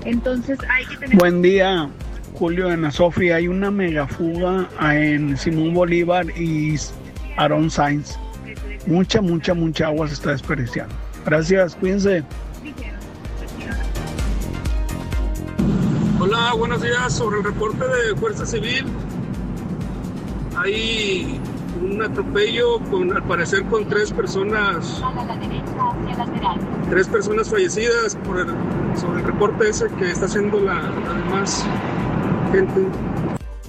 Entonces hay que tener... Buen día, Julio de Nasofi. Hay una megafuga en Simón Bolívar y Aaron Sainz. Mucha agua se está desperdiciando. Gracias, cuídense. Hola, buenos días. Sobre el reporte de Fuerza Civil, hay un atropello al parecer con tres personas fallecidas sobre el reporte ese que está haciendo la demás gente.